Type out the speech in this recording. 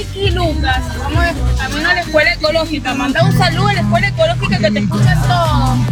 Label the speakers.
Speaker 1: Vicky Lucas, vamos camino a la escuela ecológica. Manda un saludo a la escuela ecológica que te escuchan todos.